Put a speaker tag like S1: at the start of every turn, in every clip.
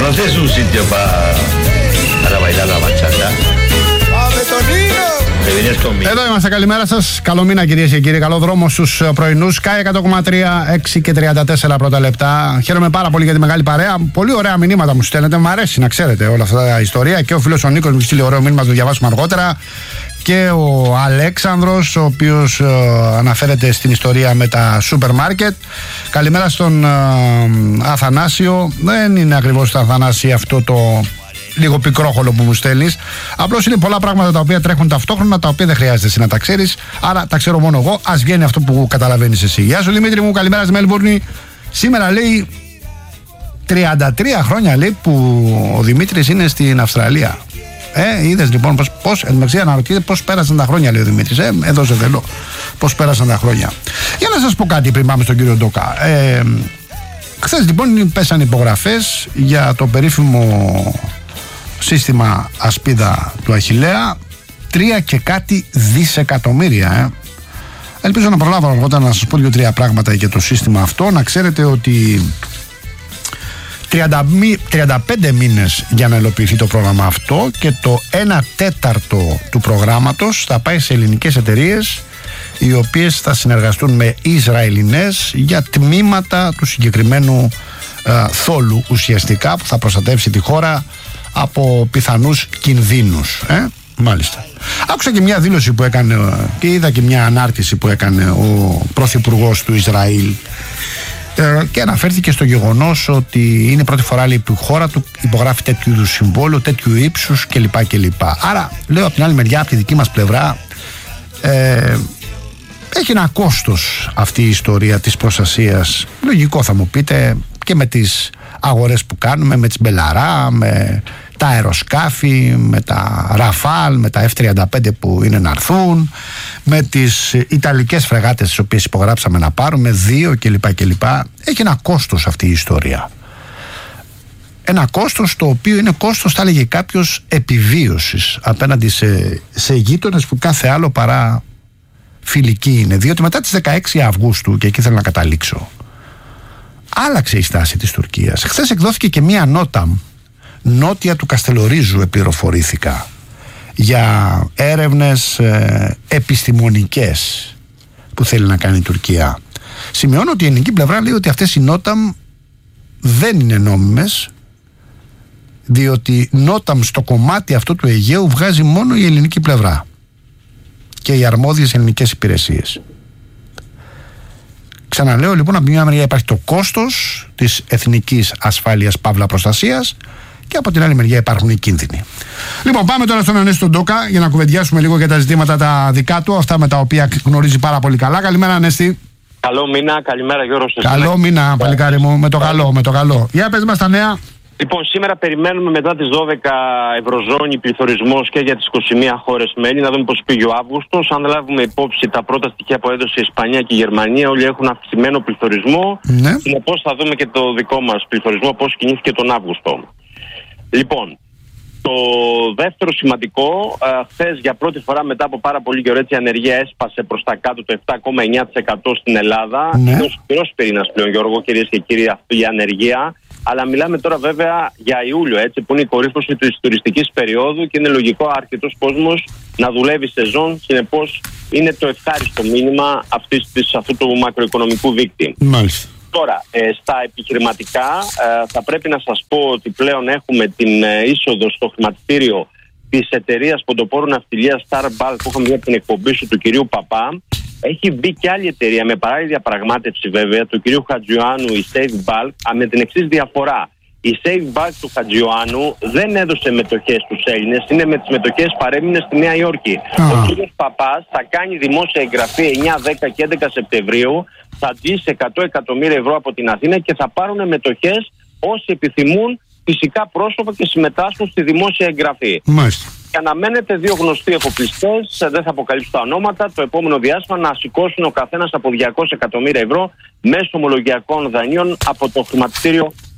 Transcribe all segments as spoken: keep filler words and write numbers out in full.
S1: ¿Conoces un sitio para, para bailar la bachata?
S2: ¡Πάμε τον Νίνο!
S3: Εδώ είμαστε, καλημέρα σας. Καλό μήνα, κυρίες και κύριοι. Καλό δρόμο στους πρωινούς. Sky εκατό κόμμα τρία, έξι και τριάντα τέσσερα πρώτα λεπτά. Χαίρομαι πάρα πολύ για τη μεγάλη παρέα. Πολύ ωραία μηνύματα μου στέλνετε. Μ' αρέσει να ξέρετε όλα αυτά τα ιστορία. Και ο φίλος ο Νίκος μου στείλει ωραίο μήνυμα, το διαβάσουμε αργότερα. Και ο Αλέξανδρος, ο οποίος ε, αναφέρεται στην ιστορία με τα σούπερ μάρκετ. Καλημέρα στον ε, Αθανάσιο. Δεν είναι ακριβώς το Αθανάσιο αυτό το λίγο πικρόχολο που μου στέλνεις. Απλώς είναι πολλά πράγματα τα οποία τρέχουν ταυτόχρονα, τα οποία δεν χρειάζεται εσύ να τα ξέρεις. Άρα τα ξέρω μόνο εγώ. Ας βγαίνει αυτό που καταλαβαίνεις εσύ. Γεια σου Δημήτρη μου, καλημέρα στη Μέλμπουρνη. Σήμερα λέει τριάντα τρία χρόνια λέει που ο Δημήτρης είναι στην Αυστραλία. Ε, είδες λοιπόν πώς, πώς εν μεταξύ αναρωτιέται πώς πέρασαν τα χρόνια, λέει ο Δημήτρης. Ε, εδώ σε θέλω. Πώς πέρασαν τα χρόνια. Για να σας πω κάτι πριν πάμε στον κύριο Ντόκα. Ε, χθες λοιπόν πέσαν υπογραφές για το περίφημο σύστημα ασπίδα του Αχιλλέα. Τρία και κάτι δισεκατομμύρια. Ε. Ελπίζω να προλάβω αργότερα να σας πω δύο-τρία πράγματα για το σύστημα αυτό. Να ξέρετε ότι τριάντα πέντε μήνες για να υλοποιηθεί το πρόγραμμα αυτό και το ένα τέταρτο του προγράμματος θα πάει σε ελληνικές εταιρείες, οι οποίες θα συνεργαστούν με Ισραηλινές για τμήματα του συγκεκριμένου ε, θόλου ουσιαστικά, που θα προστατεύσει τη χώρα από πιθανούς κινδύνους. Ε? Μάλιστα. Άκουσα και μια δήλωση που έκανε και είδα και μια ανάρτηση που έκανε ο πρωθυπουργός του Ισραήλ και αναφέρθηκε στο γεγονός ότι είναι πρώτη φορά λέει, που η χώρα του υπογράφει τέτοιου είδους συμβόλαιο, τέτοιου ύψους κλπ. κλπ. Άρα λέω από την άλλη μεριά, από τη δική μας πλευρά, ε, έχει ένα κόστος αυτή η ιστορία της προστασίας. Λογικό θα μου πείτε, και με τις αγορές που κάνουμε, με τις Μπελαρά, με τα αεροσκάφη, με τα Ραφάλ, με τα εφ τριάντα πέντε που είναι να έρθουν, με τις Ιταλικές φρεγάτες τις οποίες υπογράψαμε να πάρουμε, δύο κλπ. κλπ. Έχει ένα κόστος αυτή η ιστορία. Ένα κόστος το οποίο είναι κόστος, θα έλεγε κάποιος, επιβίωσης απέναντι σε, σε γείτονες που κάθε άλλο παρά φιλική είναι. Διότι μετά τις δεκαέξι Αυγούστου, και εκεί θέλω να καταλήξω, άλλαξε η στάση της Τουρκίας. Χθες εκδόθηκε και μία νότα νότια του Καστελορίζου, επληροφορήθηκα, για έρευνες ε, επιστημονικές που θέλει να κάνει η Τουρκία. Σημειώνω ότι η ελληνική πλευρά λέει ότι αυτές οι νόταμ δεν είναι νόμιμες, διότι νόταμ στο κομμάτι αυτό του Αιγαίου βγάζει μόνο η ελληνική πλευρά και οι αρμόδιες ελληνικές υπηρεσίες. Ξαναλέω λοιπόν, από μια μεριά υπάρχει το κόστος της εθνικής ασφάλειας παύλα προστασίας και από την άλλη μεριά υπάρχουν οι κίνδυνοι. Λοιπόν, πάμε τώρα στον Ανέστη τον Ντόκα για να κουβεντιάσουμε λίγο για τα ζητήματα τα δικά του, αυτά με τα οποία γνωρίζει πάρα πολύ καλά. Καλημέρα Ανέστη.
S4: Καλό μήνα, καλημέρα Γιώργο.
S3: Καλό μήνα, παλικάρι μου, με το καλό, με το καλό. Για πες μας τα νέα.
S4: Λοιπόν, σήμερα περιμένουμε μετά τις δώδεκα ευρωζώνη πληθωρισμός και για τις είκοσι μία χώρες μέλη. Να δούμε πώς πήγε ο Αύγουστος. Αν λάβουμε υπόψη τα πρώτα στοιχεία που έδωσε η Ισπανία και η Γερμανία, όλοι έχουν αυξημένο πληθωρισμό.
S3: Ναι.
S4: Συνεπώς θα δούμε και το δικό μας πληθωρισμό, πώς κινήθηκε τον Αύγουστο. Λοιπόν, το δεύτερο σημαντικό, χθες για πρώτη φορά μετά από πάρα πολύ καιρό η ανεργία έσπασε προς τα κάτω το επτά κόμμα εννιά τοις εκατό στην Ελλάδα.
S3: Ναι.
S4: Είναι ο σκληρός πυρήνας πλέον, Γιώργο, κυρίες και κύριοι, αυτή η ανεργία. Αλλά μιλάμε τώρα βέβαια για Ιούλιο, έτσι, που είναι η κορύφωση της τουριστικής περίοδου και είναι λογικό αρκετός κόσμος να δουλεύει σεζόν. Συνεπώς είναι το ευχάριστο μήνυμα αυτής της, αυτού του μακροοικονομικού δείκτη.
S3: Μάλιστα.
S4: Τώρα, ε, στα επιχειρηματικά ε, θα πρέπει να σας πω ότι πλέον έχουμε την ε, είσοδο στο χρηματιστήριο της εταιρείας ποντοπόρου ναυτιλίας Star Bulk που είχαμε για την εκπομπή σου του κυρίου Παπά. Έχει μπει και άλλη εταιρεία με παράλληλη διαπραγμάτευση βέβαια του κυρίου Χατζιωάννου, η Save Bulk, με την εξής διαφορά. Η Save Bulk του Χατζιωάννου δεν έδωσε μετοχές στους Έλληνες, είναι με τις μετοχές παρέμεινε στη Νέα Υόρκη. Ah. Ο κύριος Παπάς θα κάνει δημόσια εγγραφή εννιά, δέκα και έντεκα Σεπτεμβρίου, θα τζίσει εκατό εκατομμύρια ευρώ από την Αθήνα και θα πάρουν μετοχές όσοι επιθυμούν, φυσικά πρόσωπα, και συμμετάσχουν στη δημόσια εγγραφή.
S3: Μάλιστα.
S4: Και αναμένεται δύο γνωστοί εφοπλιστές, δεν θα αποκαλύψω τα ονόματα, το επόμενο διάστημα να σηκώσουν ο καθένας από διακόσια εκατομμύρια ευρώ μέσω ομολογιακών δανείων από το χρηματιστήριο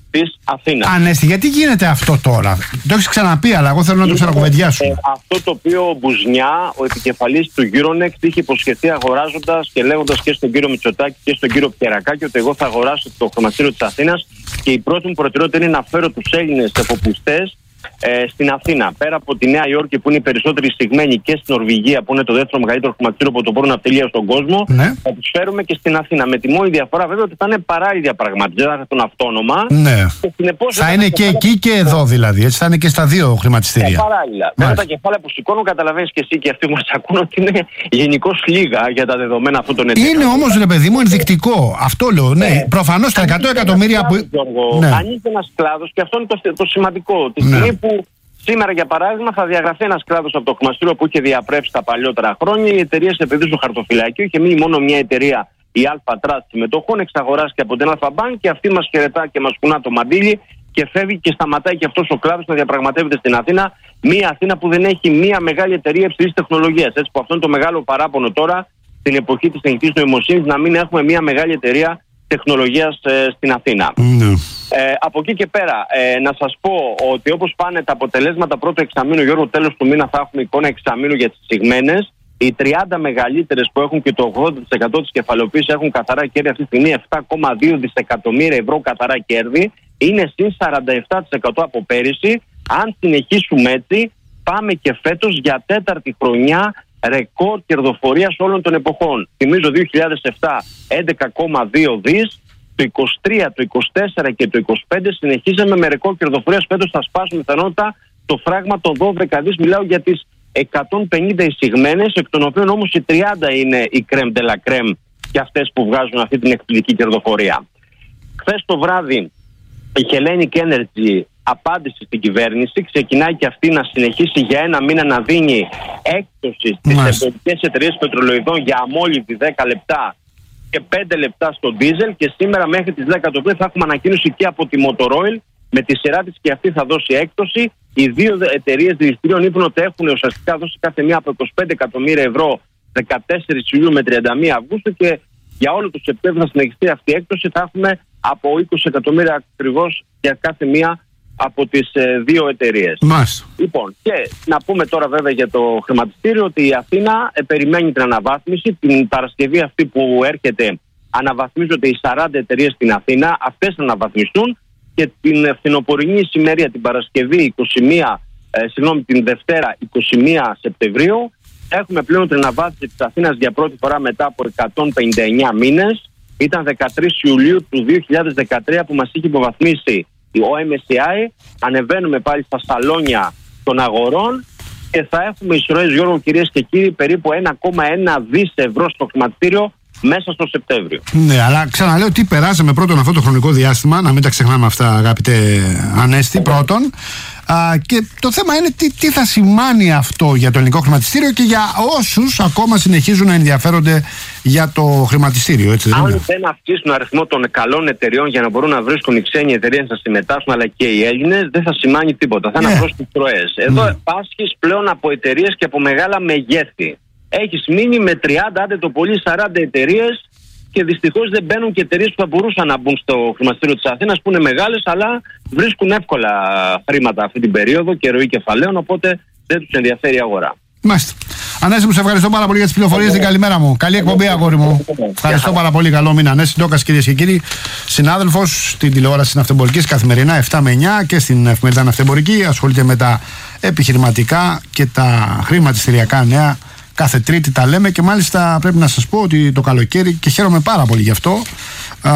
S4: της Αθήνας.
S3: Ανέστη, γιατί γίνεται αυτό τώρα? Το έχεις ξαναπεί, αλλά εγώ θέλω να το ξανακουβεντιάσουμε.
S4: Ε, αυτό το οποίο ο Μπουζνιά, ο επικεφαλής του Euronext, είχε υποσχεθεί αγοράζοντας και λέγοντας και στον κύριο Μητσοτάκη και στον κύριο Πιερακάκη ότι εγώ θα αγοράσω το χρηματιστήριο της Αθήνας και η πρώτη μου προτεραιότητα είναι να φέρω τους Έλληνες εφοπλιστές ε, στην Αθήνα. Πέρα από τη Νέα Υόρκη που είναι οι περισσότεροι συγμένοι και στην Νορβηγία που είναι το δεύτερο μεγαλύτερο χρηματιστήριο πρωτοπόρου ναυτιλίας στον κόσμο,
S3: ναι.
S4: θα τους φέρουμε και στην Αθήνα. Με τη μόνη διαφορά βέβαια ότι θα είναι παράλληλη διαπραγμάτευση, δεν θα είναι αυτόνομα.
S3: Ναι.
S4: Και συνεπώς,
S3: θα είναι και εκεί και εδώ δηλαδή, έτσι θα είναι και στα δύο χρηματιστήρια.
S4: Ε, παράλληλα. Βέβαια τα κεφάλαια που σηκώνουν, καταλαβαίνεις και εσύ και αυτοί που μας ακούν ότι είναι γενικώς λίγα για τα δεδομένα αυτών των εταιρεών.
S3: Είναι όμως, ρε παιδί μου, ενδεικτικό. Αυτό λέω. Ναι, ναι. Προφανώς τα εκατό εκατομμύρια που.
S4: Ναι. Ανοίγει ένας κλάδος και αυτό είναι το, το σημαντικό. Τη στιγμή ναι. που σήμερα, για παράδειγμα, θα διαγραφεί ένας κλάδος από το χρηματιστήριο που είχε διαπρέψει τα παλιότερα χρόνια. Οι εταιρείες επενδύσουν στο χαρτοφυλάκιο. Είχε μείνει μόνο μια εταιρεία, η Αλφα Trust συμμετοχών, εξαγοράστηκε από την Alpha Bank και αυτή μας χαιρετά και μας κουνά το μαντίλι και φεύγει και σταματάει και αυτός ο κλάδος να διαπραγματεύεται στην Αθήνα. Μια Αθήνα που δεν έχει μια μεγάλη εταιρεία υψηλής τεχνολογίας. Έτσι που αυτό είναι το μεγάλο παράπονο τώρα, στην εποχή της τεχνητής νοημοσύνης, να μην έχουμε μια μεγάλη εταιρεία τεχνολογίας ε, στην Αθήνα. Mm. Ε, από εκεί και πέρα, ε, να σας πω ότι όπως πάνε τα αποτελέσματα πρώτου εξαμήνου, Γιώργο, τέλος του μήνα θα έχουμε εικόνα εξαμήνου για τις συγμένες. Οι τριάντα μεγαλύτερες που έχουν και το ογδόντα τοις εκατό της κεφαλαιοποίησης έχουν καθαρά κέρδη αυτή τη στιγμή επτά κόμμα δύο δισεκατομμύρια ευρώ καθαρά κέρδη. Είναι συν σαράντα επτά τοις εκατό από πέρυσι. Αν συνεχίσουμε έτσι, πάμε και φέτος για τέταρτη χρονιά ρεκόρ κερδοφορίας όλων των εποχών. Θυμίζω δύο χιλιάδες επτά έντεκα κόμμα δύο δις, το είκοσι τρία, το είκοσι τέσσερα και το είκοσι πέντε συνεχίζαμε με ρεκόρ κερδοφορίας. Φέτος θα σπάσουμε πιθανότητα το φράγμα των δώδεκα δις. Μιλάω για τις εκατόν πενήντα εισηγμένες, εκ των οποίων όμως οι τριάντα είναι η crème de la crème και αυτές που βγάζουν αυτή την εκπληκτική κερδοφορία. Χθες το βράδυ η Hellenic Energy απάντησε στην κυβέρνηση, ξεκινάει και αυτή να συνεχίσει για ένα μήνα να δίνει έκπτωση στις εμπορικές εταιρείες πετρελοειδών για αμόλυβδη δέκα λεπτά και πέντε λεπτά στο ντίζελ, και σήμερα μέχρι τις δέκα το πρωί θα έχουμε ανακοίνωση και από τη Motorola με τη σειρά της και αυτή θα δώσει έκπτωση. Οι δύο εταιρείες δηληστηρίων είπαν ότι έχουν ουσιαστικά δώσει κάθε μία από είκοσι πέντε εκατομμύρια ευρώ δεκατέσσερις Ιουλίου με τριάντα μία Αυγούστου, και για όλο το Σεπτέμβριο θα συνεχιστεί αυτή η έκπτωση. Θα έχουμε από είκοσι εκατομμύρια ακριβώς για κάθε μία από τις ε, δύο εταιρείες.
S3: Μάλιστα.
S4: Λοιπόν, και να πούμε τώρα βέβαια για το χρηματιστήριο ότι η Αθήνα ε, περιμένει την αναβάθμιση. Την Παρασκευή αυτή που έρχεται αναβαθμίζονται οι σαράντα εταιρείες στην Αθήνα. Αυτές θα αναβαθμιστούν και την φθινοπορεινή ησημερία την Παρασκευή είκοσι μία, ε, συγγνώμη, την Δευτέρα είκοσι μία Σεπτεμβρίου έχουμε πλέον την αναβάθμιση της Αθήνας για πρώτη φορά μετά από εκατόν πενήντα εννέα μήνες. Ήταν δεκατρείς Ιουλίου του δύο χιλιάδες δεκατρία που μας είχε υποβαθμίσει ο εμ ες σι άι. Ανεβαίνουμε πάλι στα σαλόνια των αγορών και θα έχουμε εισρωές, Γιώργο, κυρίες και κύριοι, περίπου ένα κόμμα ένα δις ευρώ στο χρηματιστήριο μέσα στο Σεπτέμβριο.
S3: Ναι, αλλά ξαναλέω τι περάσαμε πρώτον αυτό το χρονικό διάστημα, να μην τα ξεχνάμε αυτά, αγαπητέ Ανέστη, πρώτον. Α, και το θέμα είναι τι, τι θα σημάνει αυτό για το ελληνικό χρηματιστήριο και για όσους ακόμα συνεχίζουν να ενδιαφέρονται για το χρηματιστήριο. Έτσι, δεν
S4: Αν
S3: είναι?
S4: δεν αυξήσουν τον αριθμό των καλών εταιριών για να μπορούν να βρίσκουν οι ξένοι εταιρείες να συμμετάσχουν, αλλά και οι Έλληνες, δεν θα σημάνει τίποτα. Θα είναι απλώς τις ροές. Εδώ mm. πάσχεις πλέον από εταιρείες και από μεγάλα μεγέθη. Έχεις μείνει με τριάντα, άντε το πολύ σαράντα εταιρείες, και δυστυχώς δεν μπαίνουν και εταιρείες που θα μπορούσαν να μπουν στο χρηματιστήριο της Αθήνας, που είναι μεγάλες, αλλά βρίσκουν εύκολα χρήματα αυτή την περίοδο και ροή κεφαλαίων, οπότε δεν τους ενδιαφέρει η αγορά.
S3: Μάλιστα. Ανέστη μου, σε ευχαριστώ πάρα πολύ για τις πληροφορίες. Την καλημέρα μου. Καλή εκπομπή, αγόρι μου. Ευχαριστώ πάρα πολύ. Καλό μήνα. Ανέστη Ντόκας, κυρίες και κύριοι, συνάδελφος στην τηλεόραση Ναυτεμπορικής καθημερινά επτά με εννιά και στην εφημερίδα Ναυτεμπορική. Ασχολείται με τα επιχειρηματικά και τα χρηματιστηριακά νέα. Κάθε Τρίτη τα λέμε, και μάλιστα πρέπει να σας πω ότι το καλοκαίρι, και χαίρομαι πάρα πολύ γι' αυτό, α,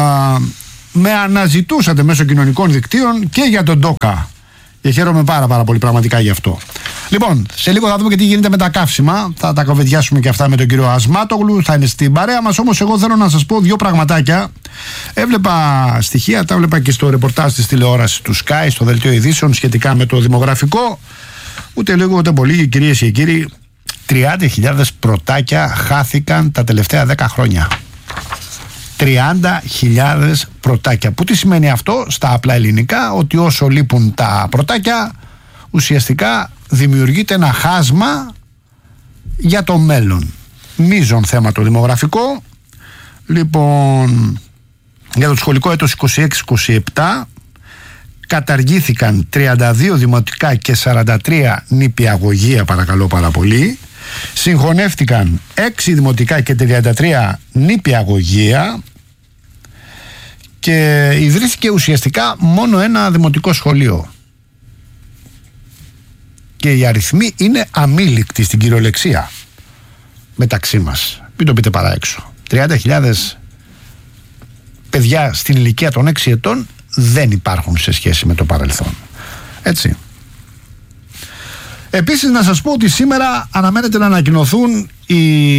S3: με αναζητούσατε μέσω κοινωνικών δικτύων και για τον Ντόκα. Και χαίρομαι πάρα πάρα πολύ πραγματικά γι' αυτό. Λοιπόν, σε λίγο θα δούμε και τι γίνεται με τα καύσιμα. Θα τα κοβεντιάσουμε και αυτά με τον κύριο Ασμάτογλου. Θα είναι στην παρέα μας. Όμως εγώ θέλω να σας πω δύο πραγματάκια. Έβλεπα στοιχεία, τα έβλεπα και στο ρεπορτάζ της τηλεόρασης του Sky, στο δελτίο ειδήσεων, σχετικά με το δημογραφικό. Ούτε λίγο ούτε πολύ, κυρίες και κύριοι, τριάντα χιλιάδες πρωτάκια χάθηκαν τα τελευταία δέκα χρόνια. τριάντα χιλιάδες πρωτάκια. Που τι σημαίνει αυτό στα απλά ελληνικά? Ότι όσο λείπουν τα πρωτάκια, ουσιαστικά δημιουργείται ένα χάσμα για το μέλλον. Μείζον θέμα το δημογραφικό. Λοιπόν, για το σχολικό έτος είκοσι έξι είκοσι επτά καταργήθηκαν τριάντα δύο δημοτικά και σαράντα τρία νηπιαγωγεία, παρακαλώ πάρα πολύ. Συγχωνεύτηκαν έξι δημοτικά και τριάντα τρία νηπιαγωγεία και ιδρύθηκε ουσιαστικά μόνο ένα δημοτικό σχολείο. Και οι αριθμοί είναι αμήλικτοι στην κυριολεξία μεταξύ μας. Μην το πείτε παρά έξω. τριάντα χιλιάδες παιδιά στην ηλικία των έξι ετών δεν υπάρχουν σε σχέση με το παρελθόν. Έτσι. Επίσης να σας πω ότι σήμερα αναμένεται να ανακοινωθούν οι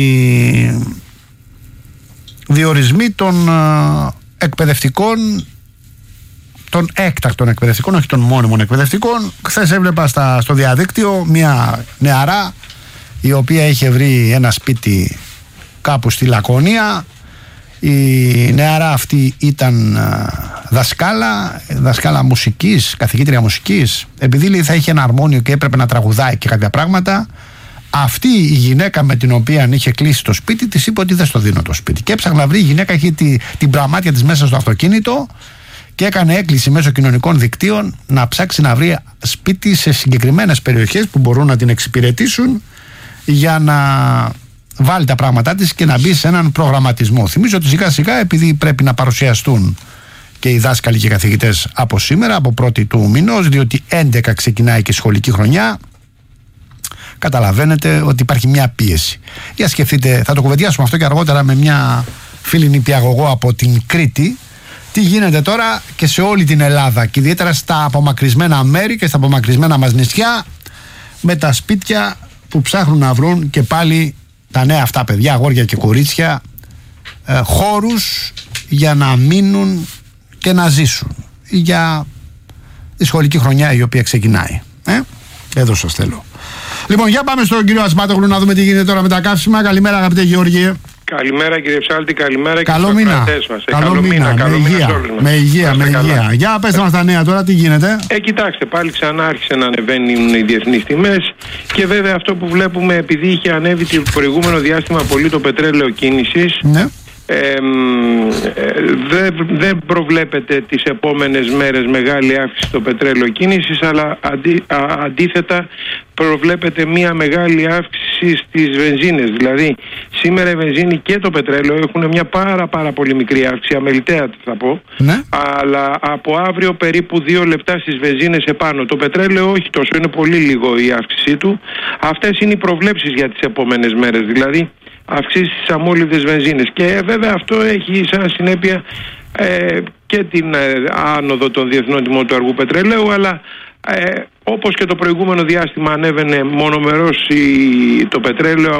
S3: διορισμοί των εκπαιδευτικών, των έκτακτων εκπαιδευτικών, όχι των μόνιμων εκπαιδευτικών. Χθες έβλεπα στα, στο διαδίκτυο μια νεαρά η οποία είχε βρει ένα σπίτι κάπου στη Λακωνία. Η νεαρά αυτή ήταν δασκάλα, δασκάλα μουσικής, καθηγήτρια μουσικής. Επειδή λέει, θα είχε ένα αρμόνιο και έπρεπε να τραγουδάει και κάποια πράγματα, αυτή η γυναίκα με την οποία είχε κλείσει το σπίτι της είπε ότι δεν στο δίνω το σπίτι. Και έψαχνα να βρει, η γυναίκα είχε τη, την πραμάτια της μέσα στο αυτοκίνητο και έκανε έκκληση μέσω κοινωνικών δικτύων να ψάξει να βρει σπίτι σε συγκεκριμένες περιοχές που μπορούν να την εξυπηρετήσουν για να βάλει τα πράγματά της και να μπει σε έναν προγραμματισμό. Θυμίζω ότι σιγά σιγά, επειδή πρέπει να παρουσιαστούν και οι δάσκαλοι και οι καθηγητές από σήμερα, από πρώτη του μηνός, διότι έντεκα ξεκινάει και η σχολική χρονιά, καταλαβαίνετε ότι υπάρχει μια πίεση. Για σκεφτείτε, θα το κουβεντιάσουμε αυτό και αργότερα με μια φίλη νηπιαγωγό από την Κρήτη, τι γίνεται τώρα και σε όλη την Ελλάδα και ιδιαίτερα στα απομακρυσμένα μέρη και στα απομακρυσμένα μας νησιά, με τα σπίτια που ψάχνουν να βρουν και πάλι τα νέα αυτά παιδιά, αγόρια και κορίτσια, ε, χώρους για να μείνουν και να ζήσουν για τη σχολική χρονιά η οποία ξεκινάει. Ε? Εδώ σας θέλω. Λοιπόν, για πάμε στον κύριο Ασμάτογλου να δούμε τι γίνεται τώρα με τα καύσιμα. Καλημέρα, αγαπητέ Γεώργιε.
S5: Καλημέρα, κύριε Ψάλτη, καλημέρα και
S3: καλό
S5: στους
S3: μήνα.
S5: ακροατές μας.
S3: Καλό, καλό μήνα,
S5: μήνα, καλό
S3: με
S5: μήνα
S3: υγεία,
S5: σε όλους μας.
S3: με υγεία, με υγεία. Για πέστε μας τα νέα τώρα, τι γίνεται.
S5: Ε, κοιτάξτε, πάλι ξανά άρχισε να ανεβαίνουν οι διεθνείς τιμές και βέβαια αυτό που βλέπουμε, επειδή είχε ανέβει το προηγούμενο διάστημα πολύ το πετρέλαιο κίνησης,
S3: ναι.
S5: Ε, ε, δεν, δεν προβλέπεται τις επόμενες μέρες μεγάλη αύξηση στο πετρέλαιο κίνησης, αλλά αντί, α, αντίθετα προβλέπεται μια μεγάλη αύξηση στις βενζίνες. Δηλαδή σήμερα η βενζίνη και το πετρέλαιο έχουν μια πάρα πάρα πολύ μικρή αύξηση, αμεληταία θα πω,
S3: ναι.
S5: Αλλά από αύριο περίπου δύο λεπτά στις βενζίνες επάνω. Το πετρέλαιο όχι τόσο, είναι πολύ λίγο η αύξησή του. Αυτές είναι οι προβλέψεις για τις επόμενες μέρες, δηλαδή αυξήσεις στις αμόλυβδες βενζίνες. Και βέβαια αυτό έχει σαν συνέπεια ε, και την ε, άνοδο των διεθνών τιμών του αργού πετρελαίου, αλλά ε, όπως και το προηγούμενο διάστημα ανέβαινε μονομερός η, το πετρέλαιο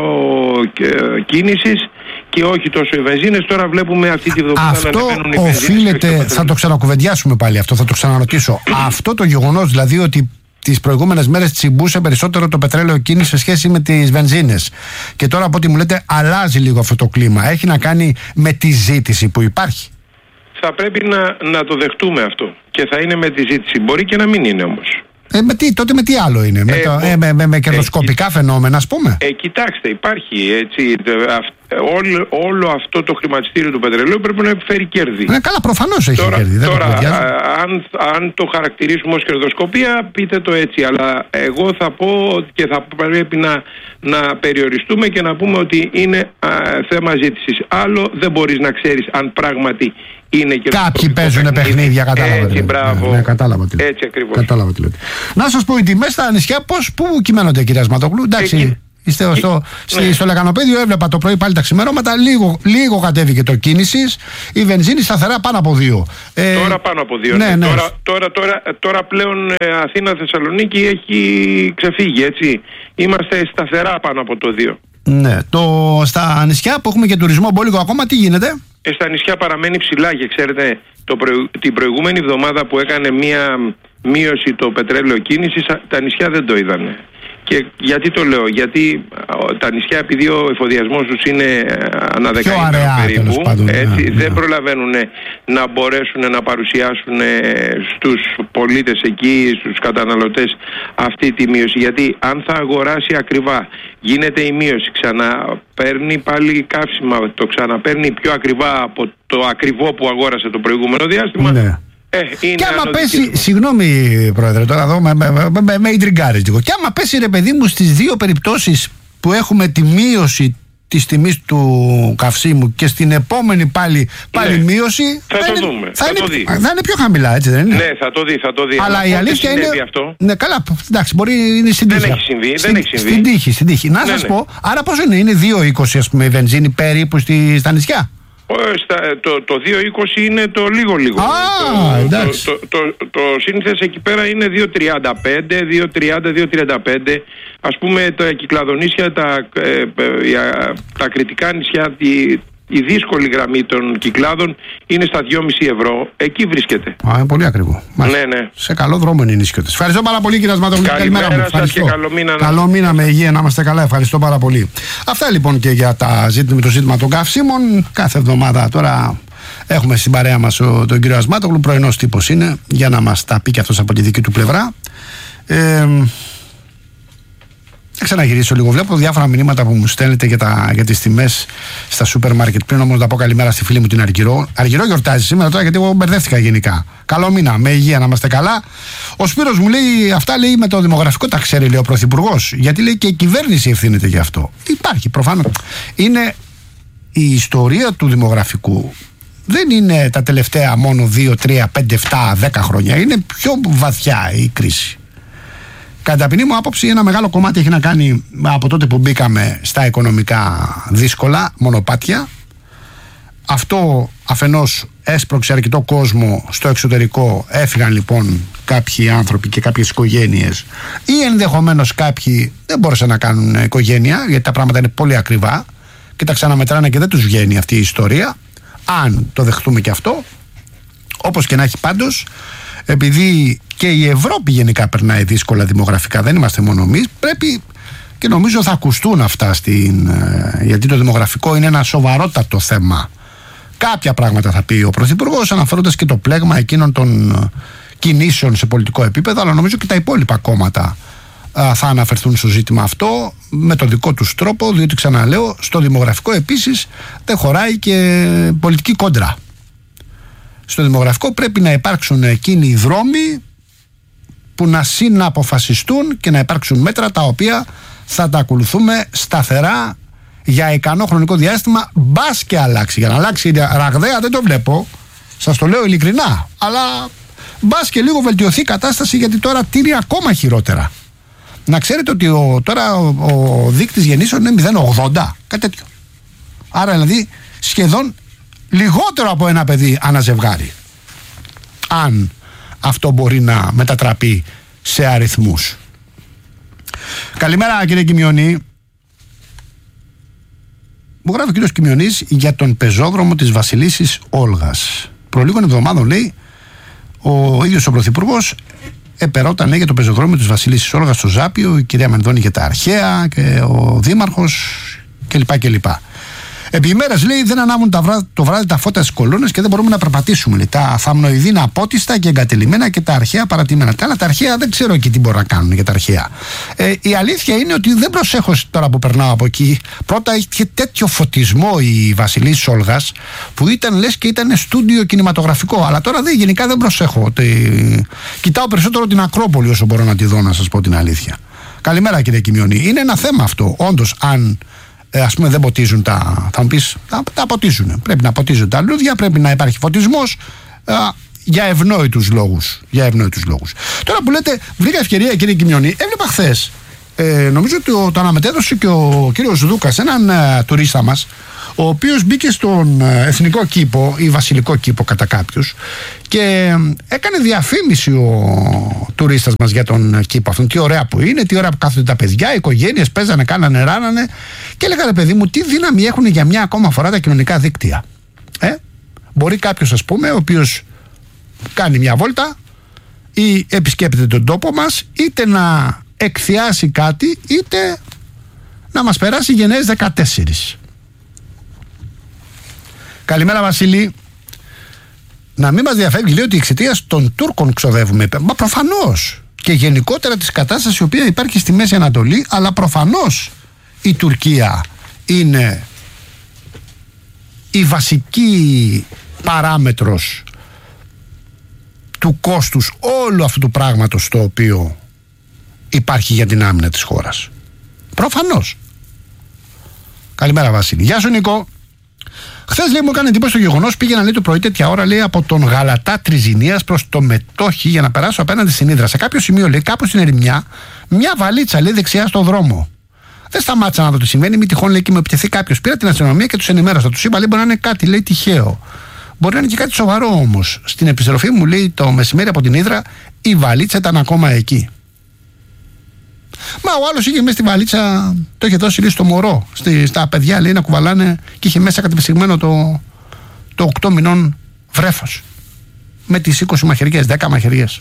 S5: ε, κίνησης και όχι τόσο οι βενζίνες. Τώρα βλέπουμε αυτή τη βδομάδα να ανεβαίνουν οι βενζίνες. Αυτό
S3: οφείλεται, θα το ξανακουβεντιάσουμε πάλι αυτό, θα το ξαναρωτήσω. Αυτό το γεγονός δηλαδή ότι τις προηγούμενες μέρες τσιμπούσε περισσότερο το πετρέλαιο κίνηση σε σχέση με τις βενζίνες και τώρα από ό,τι μου λέτε αλλάζει λίγο αυτό το κλίμα, έχει να κάνει με τη ζήτηση που υπάρχει.
S5: Θα πρέπει να, να το δεχτούμε αυτό και θα είναι με τη ζήτηση, μπορεί και να μην είναι όμως.
S3: Ε, με τι, τότε με τι άλλο είναι, ε, με, το, ε, με, με, με κερδοσκοπικά ε, φαινόμενα ας πούμε.
S5: Ε, κοιτάξτε, υπάρχει έτσι, όλο, όλο αυτό το χρηματιστήριο του πετρελαίου πρέπει να επιφέρει κέρδη. Ε,
S3: καλά, προφανώς έχει
S5: τώρα,
S3: κέρδη. Δεν
S5: τώρα,
S3: το
S5: αν, αν το χαρακτηρίσουμε ως κερδοσκοπία, πείτε το έτσι, αλλά εγώ θα πω και θα πρέπει να, να περιοριστούμε και να πούμε ότι είναι α, θέμα ζήτησης. Άλλο δεν μπορείς να ξέρεις αν πράγματι είναι και
S3: κάποιοι παίζουν παιχνίδια, κατάλαβα.
S5: Έτσι, μπράβο.
S3: Ναι, ναι, κατάλαβα τι λέτε.
S5: Έτσι ακριβώς.
S3: Κατάλαβα τι λέτε. Να σας πω, οι τιμές στα νησιά πώς, πού κυμαίνονται, κυρία Ασματογλου? Εντάξει, Εκεί... είστε ε... στο, ναι. στο Λεκανοπέδιο, έβλεπα το πρωί πάλι τα ξημερώματα, λίγο, λίγο κατέβηκε το κίνησης, η βενζίνη σταθερά πάνω από δύο.
S5: Ε... Τώρα πάνω από δύο.
S3: Ναι, ναι.
S5: Τώρα, τώρα, τώρα, τώρα πλέον ε, Αθήνα-Θεσσαλονίκη έχει ξεφύγει, έτσι. Είμαστε σταθερά πάνω από το δύο.
S3: Ναι. Το, στα νησιά που έχουμε και τουρισμό μπόλικο ακόμα, τι γίνεται?
S5: Ε, στα νησιά παραμένει ψηλά και ξέρετε το προηγου... την προηγούμενη εβδομάδα που έκανε μία μείωση το πετρέλαιο κίνησης, τα νησιά δεν το είδανε. Και γιατί το λέω? Γιατί τα νησιά, επειδή ο εφοδιασμός τους είναι ανά δεκαήμερο περίπου, πάντων, έτσι, ναι, δεν ναι. προλαβαίνουν να μπορέσουν να παρουσιάσουν στους πολίτες εκεί, στους καταναλωτές αυτή τη μείωση. Γιατί αν θα αγοράσει ακριβά, γίνεται η μείωση, ξαναπαίρνει πάλι καύσιμα, το ξαναπαίρνει πιο ακριβά από το ακριβό που αγόρασε το προηγούμενο διάστημα, ναι. Ε, είναι
S3: και άμα
S5: ανωδική
S3: πέσει,
S5: του.
S3: συγγνώμη πρόεδρε, τώρα εδώ με, με, με, με, με ιντριγκάρεις λίγο. Και άμα πέσει ρε παιδί μου στις δύο περιπτώσεις που έχουμε τη μείωση της τιμής του καυσίμου και στην επόμενη πάλι, πάλι
S5: Ναι.
S3: μείωση,
S5: Θα
S3: θα,
S5: το
S3: είναι,
S5: δούμε,
S3: θα,
S5: θα
S3: είναι,
S5: το δει.
S3: θα είναι πιο χαμηλά, έτσι δεν είναι?
S5: Ναι, θα το δει, θα το δει.
S3: Αλλά η
S5: πότε
S3: αλήθεια είναι.
S5: συνέβη αυτό.
S3: Ναι, καλά, εντάξει, μπορεί είναι στην
S5: Δεν
S3: τύχη.
S5: έχει συμβεί, δεν
S3: Στην-
S5: έχει συμβεί.
S3: Στην τύχη, στην τύχη. Να
S5: Ναι,
S3: σας
S5: ναι.
S3: πω, άρα πόσο είναι, είναι δύο είκοσι ας πούμε η βενζίνη περίπου στη, στα νησιά?
S5: Ο, στα, το, το δύο είκοσι είναι το λίγο λίγο.
S3: Α,
S5: το,
S3: εντάξει.
S5: το, το, το, το σύνηθες εκεί πέρα είναι δύο τριάντα πέντε, δύο τριάντα, δύο τριάντα πέντε. Ας πούμε τα Κυκλαδονήσια, τα, ε, ε, τα κριτικά νησιά, τη, η δύσκολη γραμμή των Κυκλάδων είναι στα δυόμισι ευρώ. Εκεί βρίσκεται.
S3: Α, είναι πολύ ακριβό. Μάλιστα.
S5: Ναι, ναι.
S3: Σε καλό δρόμο είναι οι νησιώτες. Ευχαριστώ πάρα πολύ κύριε Ασματογλου.
S5: Καλημέρα σας
S3: Ευχαριστώ.
S5: και καλό μήνα να-
S3: Καλό μήνα με υγεία, να είμαστε καλά. Ευχαριστώ πάρα πολύ. Αυτά λοιπόν και για τα ζήτημα, το ζήτημα των καυσίμων. Κάθε εβδομάδα τώρα έχουμε στην παρέα μας ο, τον κύριο Ασμάτογλου. Πρωινός τύπος είναι για να μας τα πει και αυτός από τη δική του πλευρά. Ε, Θα ξαναγυρίσω λίγο. Βλέπω διάφορα μηνύματα που μου στέλνετε για, τα, για τις τιμές στα σούπερ μάρκετ. Πριν όμως να πω καλημέρα στη φίλη μου την Αργυρό. Αργυρό γιορτάζει σήμερα τώρα γιατί εγώ μπερδεύτηκα γενικά. Καλό μήνα, με υγεία να είμαστε καλά. Ο Σπύρος μου λέει, αυτά λέει με το δημογραφικό τα ξέρει, λέει ο Πρωθυπουργός. Γιατί λέει και η κυβέρνηση ευθύνεται γι' αυτό. Υπάρχει προφανώς. Είναι η ιστορία του δημογραφικού. Δεν είναι τα τελευταία μόνο δύο, τρία, πέντε, επτά, δέκα χρόνια. Είναι πιο βαθιά η κρίση. Κατά ταπεινή μου άποψη, ένα μεγάλο κομμάτι έχει να κάνει από τότε που μπήκαμε στα οικονομικά δύσκολα μονοπάτια. Αυτό αφενός έσπρωξε αρκετό κόσμο στο εξωτερικό. Έφυγαν λοιπόν κάποιοι άνθρωποι και κάποιες οικογένειες, ή ενδεχομένως κάποιοι δεν μπόρεσαν να κάνουν οικογένεια γιατί τα πράγματα είναι πολύ ακριβά και τα ξαναμετράνε και δεν τους βγαίνει αυτή η ιστορία, αν το δεχτούμε και αυτό. Όπως και να έχει πάντως, επειδή και η Ευρώπη γενικά περνάει δύσκολα δημογραφικά, δεν είμαστε μόνο εμείς, πρέπει και νομίζω θα ακουστούν αυτά στην, γιατί το δημογραφικό είναι ένα σοβαρότατο θέμα. Κάποια πράγματα θα πει ο Πρωθυπουργός, αναφέροντας και το πλέγμα εκείνων των κινήσεων σε πολιτικό επίπεδο, αλλά νομίζω και τα υπόλοιπα κόμματα α, θα αναφερθούν στο ζήτημα αυτό με τον δικό τους τρόπο, διότι ξαναλέω, στο δημογραφικό επίσης δεν χωράει και πολιτική κόντρα. Στο δημογραφικό πρέπει να υπάρξουν εκείνοι οι δρόμοι που να συναποφασιστούν και να υπάρξουν μέτρα τα οποία θα τα ακολουθούμε σταθερά για ικανό χρονικό διάστημα, μπας και αλλάξει. Για να αλλάξει ραγδαία δεν το βλέπω, σας το λέω ειλικρινά, αλλά μπας και λίγο βελτιωθεί η κατάσταση, γιατί τώρα τίνει ακόμα χειρότερα. Να ξέρετε ότι ο, τώρα ο, ο δείκτης γεννήσεων είναι μηδέν κόμμα ογδόντα, κάτι τέτοιο. Άρα δηλαδή σχεδόν λιγότερο από ένα παιδί ανά ζευγάρι, αν αυτό μπορεί να μετατραπεί σε αριθμούς. Καλημέρα κύριε Κιμιονή. Μου γράφει ο κύριος Κιμιονής για τον πεζόδρομο της Βασιλίσσης Όλγας. Προ λίγων εβδομάδων, λέει, ο ίδιος ο Πρωθυπουργός επερώταν, λέει, για το πεζοδρόμιο της Βασιλίσσης Όλγας στο Ζάπιο, η κυρία Μενδώνη για τα αρχαία και ο Δήμαρχος κλπ. κλπ. Επί ημέρας, λέει, δεν ανάβουν τα βράδυ, το βράδυ τα φώτα στις κολόνες και δεν μπορούμε να περπατήσουμε. Λέει. Τα θαμνοειδή είναι απότιστα και εγκατελειμμένα και τα αρχαία παρατημένα. Τα άλλα τα αρχαία δεν ξέρω εκεί τι μπορούν να κάνουν για τα αρχαία. Ε, η αλήθεια είναι ότι δεν προσέχω τώρα που περνάω από εκεί. Πρώτα είχε τέτοιο φωτισμό η Βασιλίσσης Όλγας που ήταν, λες, και ήταν στούντιο κινηματογραφικό. Αλλά τώρα δεν, γενικά δεν προσέχω. Ότι... Κοιτάω περισσότερο την Ακρόπολη όσο μπορώ να τη δω, να σας πω την αλήθεια. Καλημέρα κύριε Κιμιονή. Είναι ένα θέμα αυτό. Όντως, αν. Ε, ας πούμε δεν ποτίζουν τα, θα μου πεις, τα, τα ποτίζουν. Πρέπει να ποτίζουν τα λούδια, πρέπει να υπάρχει φωτισμός α, για ευνόητους λόγους. Για ευνόητους λόγους. Τώρα που λέτε, βρήκα ευκαιρία κύριε Κιμιονή, έβλεπα χθες, ε, νομίζω ότι το, το αναμετέδωσε και ο κύριος Δούκας, έναν ε, τουρίστα μας, ο οποίος μπήκε στον εθνικό κήπο ή βασιλικό κήπο κατά κάποιους και έκανε διαφήμιση ο τουρίστας μας για τον κήπο αυτόν, τι ωραία που είναι, τι ωραία που κάθονται τα παιδιά, οι οικογένειες παίζανε, κάνανε, ράνανε, και έλεγα, ρε παιδί μου, τι δύναμη έχουν για μια ακόμα φορά τα κοινωνικά δίκτυα. Ε? Μπορεί κάποιος, ας πούμε, ο οποίος κάνει μια βόλτα ή επισκέπτεται τον τόπο μας, είτε να εκθιάσει κάτι, είτε να μας περάσει γενναίες δεκατέσσερις. Καλημέρα Βασίλη. Να μην μας διαφεύγει, λέει, ότι εξαιτίας των Τούρκων ξοδεύουμε. Μα προφανώς. Και γενικότερα της κατάστασης η οποία υπάρχει στη Μέση Ανατολή, αλλά προφανώς η Τουρκία είναι η βασική παράμετρος του κόστους όλου αυτού του πράγματος το οποίο υπάρχει για την άμυνα της χώρας. Προφανώς. Καλημέρα Βασίλη. Γεια σου Νίκο. Χθες λέει μου έκανε εντύπωση το γεγονός, πήγαινα λέει το πρωί τέτοια ώρα λέει από τον Γαλατά Τριζηνίας προς το Μετόχι για να περάσω απέναντι στην Ύδρα. Σε κάποιο σημείο λέει κάπου στην ερημιά μια βαλίτσα λέει δεξιά στο δρόμο. Δεν σταμάτησα να δω τι συμβαίνει, μη τυχόν λέει και με επιτεθεί κάποιος. Πήρα την αστυνομία και τους ενημέρωσα. Τους είπα λέει μπορεί να είναι κάτι λέει τυχαίο. Μπορεί να είναι και κάτι σοβαρό όμως. Στην επιστροφή μου λέει το μεσημέρι από την Ύδρα η βαλίτσα ήταν ακόμα εκεί. Μα ο άλλος είχε μέσα στη βαλίτσα, το είχε δώσει λέει στο μωρό, στη, στα παιδιά λέει να κουβαλάνε και είχε μέσα κατεπιστυγμένο το, το οκτώ μηνών βρέφος. Με τις είκοσι μαχαιριές, δέκα μαχαιριές.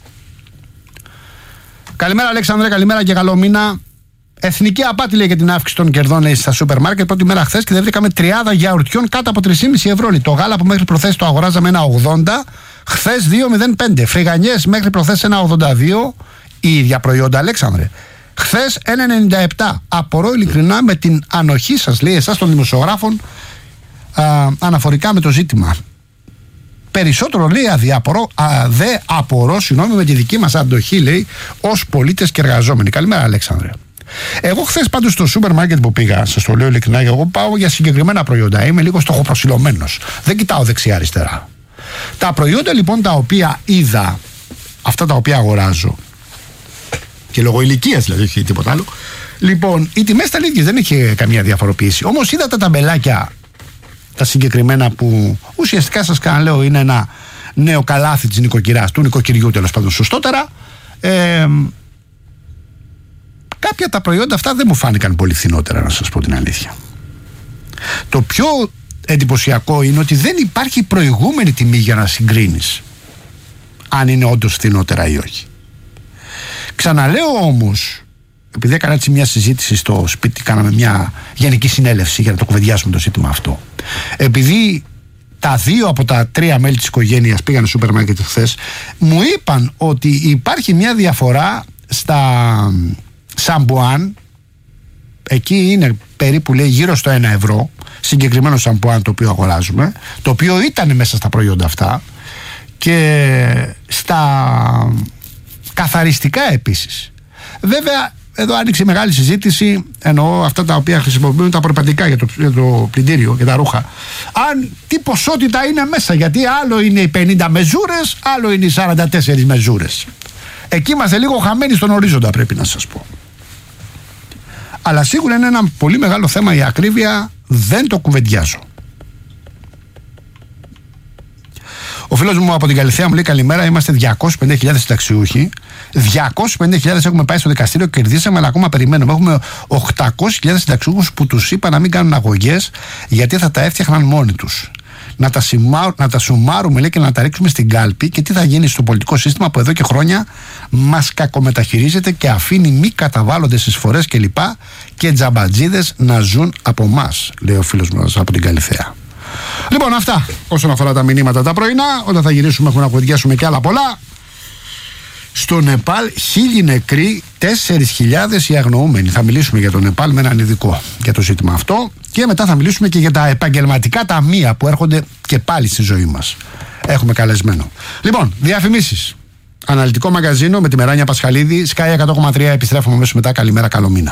S3: Καλημέρα Αλέξανδρε, καλημέρα και καλό μήνα. Εθνική απάτη λέει για την αύξηση των κερδών λέει, στα σούπερ μάρκετ. Πρώτη μέρα χθες και δεν βρήκαμε τριάδα γιαουρτιών κάτω από τρία κόμμα πέντε ευρώ. Λέει. Το γάλα που μέχρι προχθές το αγοράζαμε ένα ογδόντα, χθες δύο κόμμα μηδέν πέντε. Φρυγανιές μέχρι προχθές ένα ογδόντα δύο. Η ίδια προϊόντα, Αλέξανδρε. Χθες ένα ενενήντα επτά. Απορώ ειλικρινά με την ανοχή σας, λέει εσάς των δημοσιογράφων, α, αναφορικά με το ζήτημα. Περισσότερο λέει αδιαπορώ, α, δε απορώ, συγγνώμη, με τη δική μας αντοχή, λέει, ως πολίτες και εργαζόμενοι. Καλημέρα, Αλέξανδρε. Εγώ χθες πάντως στο σούπερ μάρκετ που πήγα, σας το λέω ειλικρινά, εγώ πάω για συγκεκριμένα προϊόντα. Είμαι λίγο στοχοπροσιλωμένος. Δεν κοιτάω δεξιά-αριστερά. Τα προϊόντα λοιπόν τα οποία είδα, αυτά τα οποία αγοράζω, και λόγω ηλικίας δηλαδή, όχι τίποτα άλλο. Λοιπόν, οι τιμές ήταν ίδιες, δεν είχε καμία διαφοροποίηση. Όμως είδα τα ταμπελάκια, τα συγκεκριμένα που ουσιαστικά σας ξαναλέω είναι ένα νέο καλάθι της νοικοκυράς, του νοικοκυριού τέλος πάντων σωστότερα. Ε, κάποια τα προϊόντα αυτά δεν μου φάνηκαν πολύ φθηνότερα, να σας πω την αλήθεια. Το πιο εντυπωσιακό είναι ότι δεν υπάρχει προηγούμενη τιμή για να συγκρίνεις αν είναι όντως φθηνότερα ή όχι. Ξαναλέω όμως, επειδή έκανα έτσι μια συζήτηση στο σπίτι, κάναμε μια γενική συνέλευση για να το κουβεντιάσουμε το ζήτημα αυτό. Επειδή τα δύο από τα τρία μέλη της οικογένειας πήγαν στο σούπερ μάρκετ χθες, μου είπαν ότι υπάρχει μια διαφορά στα σαμπουάν. Εκεί είναι περίπου λέει γύρω στο ένα ευρώ, συγκεκριμένο σαμπουάν το οποίο αγοράζουμε, το οποίο ήταν μέσα στα προϊόντα αυτά, και στα καθαριστικά επίσης. Βέβαια, εδώ άνοιξε μεγάλη συζήτηση, εννοώ αυτά τα οποία χρησιμοποιούν τα προπαντικά για το, για το πλυντήριο και τα ρούχα. Αν τι ποσότητα είναι μέσα, γιατί άλλο είναι οι πενήντα μεζούρες, άλλο είναι οι σαράντα τέσσερις μεζούρες. Εκεί είμαστε λίγο χαμένοι στον ορίζοντα, πρέπει να σας πω. Αλλά σίγουρα είναι ένα πολύ μεγάλο θέμα η ακρίβεια, δεν το κουβεντιάζω. Ο φίλος μου από την Καλυθέα μου λέει καλημέρα, είμαστε διακόσιες πενήντα χιλιάδες συνταξιούχοι. διακόσιες πενήντα χιλιάδες έχουμε πάει στο δικαστήριο, κερδίσαμε, αλλά ακόμα περιμένουμε. Έχουμε οκτακόσιες χιλιάδες συνταξιούχους που τους είπα να μην κάνουν αγωγές γιατί θα τα έφτιαχναν μόνοι τους. Να τα, σιμά, να τα σουμάρουμε λέει, και να τα ρίξουμε στην κάλπη, και τι θα γίνει στο πολιτικό σύστημα που εδώ και χρόνια μας κακομεταχειρίζεται και αφήνει μη καταβάλλοντες εισφορές κλπ. Και, και τζαμπατζίδες να ζουν από εμάς, λέει ο φίλος μας από την Καλυθέα. Λοιπόν, αυτά όσον αφορά τα μηνύματα τα πρωινά. Όταν θα γυρίσουμε έχουμε να κουβεντιάσουμε και άλλα πολλά. Στο Νεπάλ χίλιοι νεκροί, τέσσερις χιλιάδες οι αγνοούμενοι. Θα μιλήσουμε για το Νεπάλ με έναν ειδικό για το ζήτημα αυτό. Και μετά θα μιλήσουμε και για τα επαγγελματικά ταμεία που έρχονται και πάλι στη ζωή μας. Έχουμε καλεσμένο. Λοιπόν, διαφημίσεις. Αναλυτικό μαγαζίνο με τη Μεράνια Πασχαλίδη. Sky εκατό κόμμα τρία, επιστρέφουμε αμέσως μετά. Καλημέρα, καλό μήνα.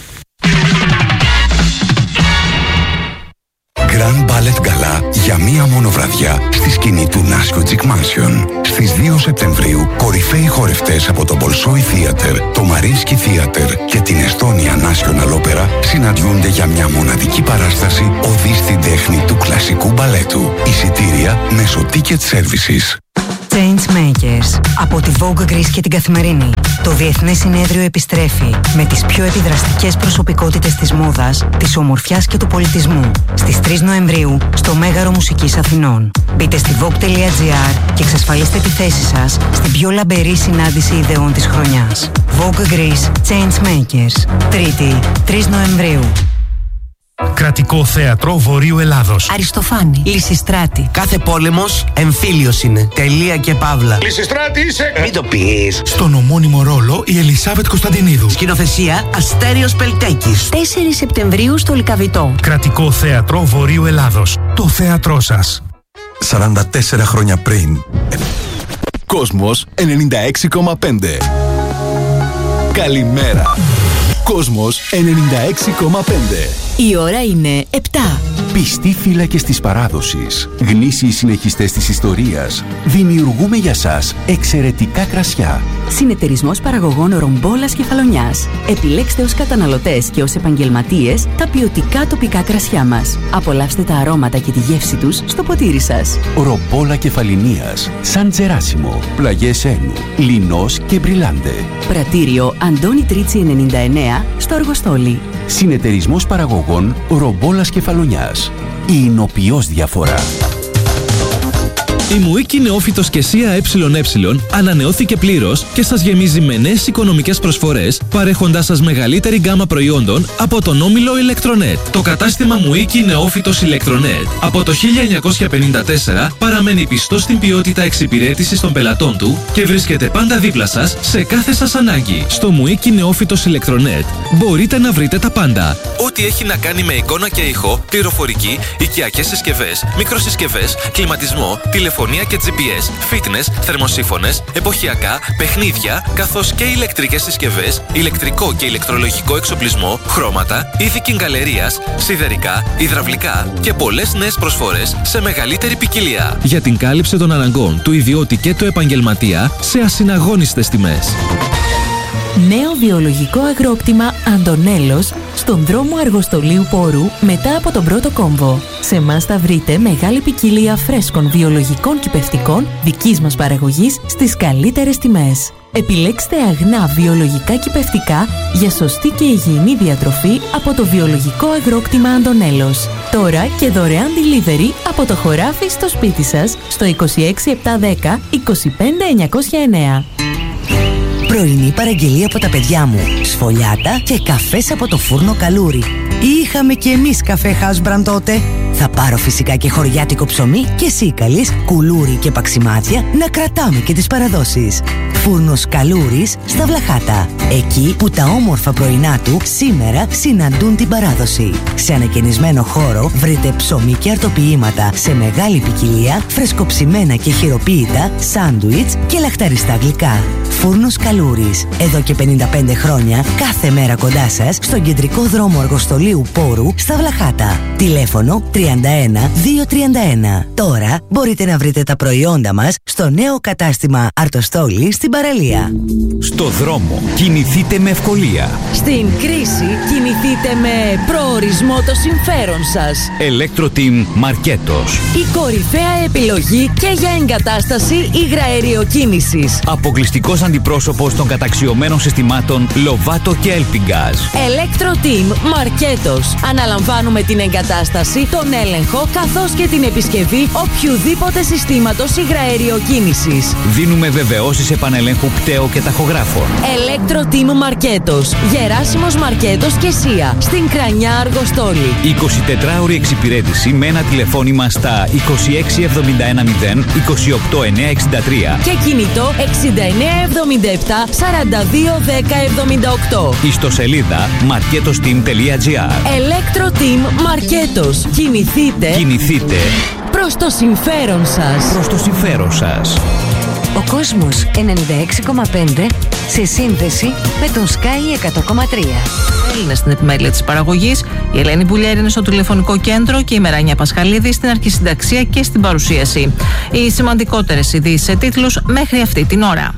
S6: Grand Ballet Gala για μία μόνο βραδιά στη σκηνή του Νάσιο Τζικ Mansion. Στις δύο Σεπτεμβρίου, κορυφαίοι χορευτές από το Bolshoi Theater, το Mariinsky Theater και την Estonia National Opera συναντιούνται για μια μοναδική παράσταση οδή στην τέχνη του κλασικού μπαλέτου. Εισιτήρια μέσω Ticket Services.
S7: Changemakers από τη Vogue Greece και την Καθημερινή. Το Διεθνές Συνέδριο επιστρέφει με τις πιο επιδραστικές προσωπικότητες της μόδας, της ομορφιάς και του πολιτισμού στις τρεις Νοεμβρίου στο Μέγαρο Μουσικής Αθηνών. Μπείτε στη vogue τελεία gr και εξασφαλίστε τη θέση σας στην πιο λαμπερή συνάντηση ιδεών της χρονιάς. Vogue Greece Changemakers. Τρίτη, τρεις Νοεμβρίου.
S8: Κρατικό Θέατρο Βορείου Ελλάδος.
S7: Αριστοφάνη. Λυσιστράτη.
S9: Κάθε πόλεμος εμφύλιος είναι. Τελεία και παύλα.
S2: Λυσιστράτη είσαι.
S9: Μην το πεις.
S8: Στον ομώνυμο ρόλο η Ελισάβετ Κωνσταντινίδου.
S9: Σκηνοθεσία Αστέριος Πελτέκης.
S7: τέσσερις Σεπτεμβρίου στο Λυκαβητό.
S8: Κρατικό Θέατρο Βορείου Ελλάδος. Το θέατρό σας.
S6: σαράντα τέσσερα χρόνια πριν,
S10: Κόσμος ενενήντα έξι κόμμα πέντε. Καλημέρα. Κόσμος ενενήντα έξι κόμμα πέντε.
S11: Η ώρα είναι επτά.
S6: Πιστοί φύλακες της παράδοσης, γνήσιοι συνεχιστές της ιστορίας, δημιουργούμε για σας εξαιρετικά κρασιά.
S11: Συνεταιρισμός παραγωγών Ρομπόλας Κεφαλονιάς. Επιλέξτε ως καταναλωτές και ως επαγγελματίες τα ποιοτικά τοπικά κρασιά μας. Απολαύστε τα αρώματα και τη γεύση τους στο ποτήρι σας.
S6: Ρομπόλα Κεφαλινίας, Σαν Τζεράσιμο, Πλαγιές Ένου, Λινός και Μπριλάντε.
S11: Πρατήριο Αντώνη Τρίτσι ενενήντα εννέα στο Αργοστόλι.
S6: Συνεταιρισμός παραγωγών Ρομπόλας Κεφαλονιάς. Η εινοποιώς διαφορά.
S12: Η Μουίκη Νεόφυτος και ΣΥΑ ΕΕ ανανεώθηκε πλήρως και σας γεμίζει με νέες οικονομικές προσφορές, παρέχοντάς σας μεγαλύτερη γκάμα προϊόντων από τον όμιλο Ηλεκτρονέτ. Το κατάστημα Μουίκη Νεόφυτος Ηλεκτρονέτ από το χίλια εννιακόσια πενήντα τέσσερα παραμένει πιστό στην ποιότητα εξυπηρέτησης των πελατών του και βρίσκεται πάντα δίπλα σας σε κάθε σας ανάγκη. Στο Μουίκη Νεόφυτος Ηλεκτρονέτ μπορείτε να βρείτε τα πάντα. Ό,τι έχει να κάνει με εικόνα και ήχο, πληροφορική, οικιακές συσκευές, μικροσυσκευές, κλιματισμό, τηλεφωνία και τζι πι ες, fitness, θερμοσύφωνες, εποχιακά, παιχνίδια, καθώς και ηλεκτρικές συσκευές, ηλεκτρικό και ηλεκτρολογικό εξοπλισμό, χρώματα, είδη κιγκαλερίας, σιδερικά, υδραυλικά και πολλές νέες προσφορές σε μεγαλύτερη ποικιλία. Για την κάλυψη των αναγκών του ιδιώτη και του επαγγελματία σε ασυναγώνιστες τιμές.
S11: Νέο βιολογικό αγρόκτημα Αντωνέλος στον δρόμο Αργοστολίου Πόρου μετά από τον πρώτο κόμβο. Σε εμάς θα βρείτε μεγάλη ποικιλία φρέσκων βιολογικών κυπευτικών δικής μας παραγωγής στις καλύτερες τιμές. Επιλέξτε αγνά βιολογικά κυπευτικά για σωστή και υγιεινή διατροφή από το βιολογικό αγρόκτημα Αντωνέλος. Τώρα και δωρεάν delivery από το χωράφι στο σπίτι σας στο είκοσι έξι επτακόσια δέκα είκοσι πέντε εννιακόσια εννέα.
S13: Πρωινή παραγγελία από τα παιδιά μου. Σφολιάτα και καφές από το φούρνο Καλούρι. Είχαμε κι εμείς καφέ Housebrand τότε. Θα πάρω φυσικά και χωριάτικο ψωμί και σίκαλης, κουλούρι και παξιμάδια να κρατάμε και τις παραδόσεις. Φούρνος Καλούρης στα Βλαχάτα. Εκεί που τα όμορφα πρωινά του σήμερα συναντούν την παράδοση. Σε ανακαινισμένο χώρο βρείτε ψωμί και αρτοποιήματα σε μεγάλη ποικιλία, φρεσκοψημένα και χειροποίητα, σάντουιτς και λαχταριστά γλυκά. Φούρνος Καλούρης. Εδώ και πενήντα πέντε χρόνια κάθε μέρα κοντά σας στον κεντρικό δρόμο Αργοστολίου Πόρου στα Βλαχάτα. Τηλέφωνο τριάντα ένα διακόσια τριάντα ένα. Τώρα μπορείτε να βρείτε τα προϊόντα μας στο νέο κατάστημα Αρτοστόλη στην παραλία.
S14: Στο δρόμο κινηθείτε με ευκολία.
S11: Στην κρίση κινηθείτε με προορισμό το συμφέρον σας.
S14: Electro-Team Μαρκέτος.
S11: Η κορυφαία επιλογή και για εγκατάσταση υγραεριοκίνησης.
S14: Αποκλειστικός αντιπρόσωπος των καταξιωμένων συστημάτων Lovato και Elpingaz.
S11: Electro-Team Μαρκέτος. Αναλαμβάνουμε την εγκατάσταση, τον έλεγχο καθώς και την επισκευή οποιουδήποτε συστήματος υγραεριοκίνησης.
S14: Δίνουμε βεβαιώσεις επανελέγχου πτέο και ταχογράφων.
S11: Electro-Team Μαρκέτος. Γεράσιμος Μαρκέτος και ΣΥΑ. Στην Κρανιά Αργοστόλη.
S14: εικοσιτετράωρη εξυπηρέτηση με ένα τηλεφώνημα στα είκοσι έξι εβδομήντα ένα μηδέν είκοσι οκτώ εννιακόσια εξήντα τρία
S11: και κινητό εξήντα εννέα εβδομήντα επτά σαράντα δύο δέκα εβδομήντα οκτώ.
S14: Ιστοσελίδα marketosteam τελεία gr.
S11: Electro-Team Μαρκέτος. Κινηθείτε.
S14: Κινηθείτε.
S11: Προς το συμφέρον σας.
S14: Προς το συμφέρον σας.
S7: Ο Κόσμος ενενήντα έξι κόμμα πέντε σε σύνδεση με τον Sky εκατό κόμμα τρία.
S15: Έλληνες στην επιμέλεια της παραγωγής, η Ελένη Μπουλιέρη είναι στο τηλεφωνικό κέντρο και η Μεράνια Πασχαλίδη στην αρχισυνταξία και στην παρουσίαση. Οι σημαντικότερες ειδήσεις σε τίτλους μέχρι αυτή την ώρα.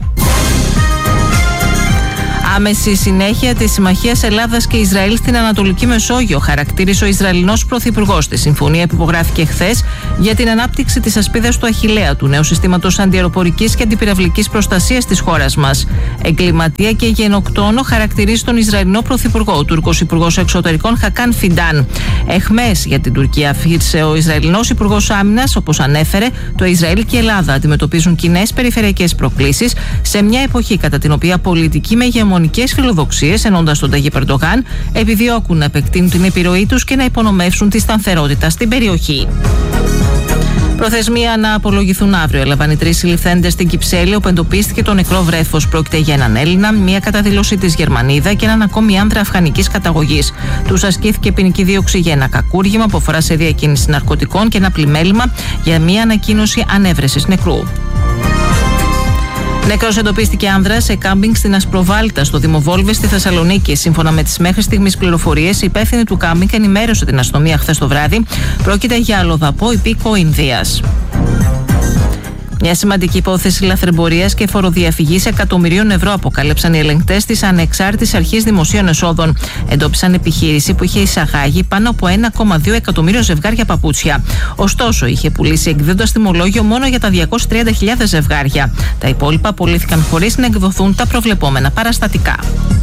S15: Άμεση συνέχεια της συμμαχίας Ελλάδας και Ισραήλ στην Ανατολική Μεσόγειο, χαρακτήρισε ο Ισραηλινός Πρωθυπουργός στη συμφωνία που υπογράφηκε χθες για την ανάπτυξη της ασπίδας του Αχιλλέα, του νέου συστήματος αντιαεροπορικής και αντιπυραυλικής προστασίας της χώρας μας. Εγκληματία και γενοκτόνο χαρακτηρίζει τον Ισραηλινό Πρωθυπουργό, ο Τούρκος Υπουργός Εξωτερικών Χακάν Φιντάν. Εχμές για την Τουρκία αφήρησε ο Ισραηλινός Υπουργός Άμυνας, όπως ανέφερε, το Ισραήλ και η Ελλάδα αντιμετωπίζουν κοινές περιφερειακές προκλήσεις σε μια εποχή κατά την οποία πολιτική με ηγεμονικές φιλοδοξίες, ενώντας τον Ταγίπ Ερντογάν, επιδιώκουν να επεκτείνουν την επιρροή τους και να υπονομεύσουν τη σταθερότητα στην περιοχή. Προθεσμία να απολογηθούν αύριο. Έλαβαν οι τρεις συλληφθέντες στην Κυψέλη, όπου εντοπίστηκε το νεκρό βρέφος. Πρόκειται για έναν Έλληνα, μία καταδήλωση της Γερμανίδα και έναν ακόμη άνδρα αφγανικής καταγωγής. Τους ασκήθηκε ποινική δίωξη για ένα κακούργημα που αφορά σε διακίνηση ναρκωτικών και ένα πλημέλημα για μία ανακοίνωση ανέβρεσης νεκρού. Νεκρός εντοπίστηκε άνδρας σε κάμπινγκ στην Ασπροβάλτα, στο Δήμο Βόλβες, στη Θεσσαλονίκη. Σύμφωνα με τις μέχρι στιγμής πληροφορίες, η υπεύθυνη του κάμπινγκ ενημέρωσε την αστυνομία χθες το βράδυ. Πρόκειται για αλλοδαπό υπήκο Ινδίας. Μια σημαντική υπόθεση λαθρεμπορίας και φοροδιαφυγής εκατομμυρίων ευρώ αποκάλυψαν οι ελεγκτές της Ανεξάρτητης Αρχής Δημοσίων Εσόδων. Εντόπισαν επιχείρηση που είχε εισαγάγει πάνω από ένα κόμμα δύο εκατομμύριο ζευγάρια παπούτσια. Ωστόσο, είχε πουλήσει εκδίδοντας τιμολόγιο μόνο για τα διακόσιες τριάντα χιλιάδες ζευγάρια. Τα υπόλοιπα πουλήθηκαν χωρίς να εκδοθούν τα προβλεπόμενα παραστατικά.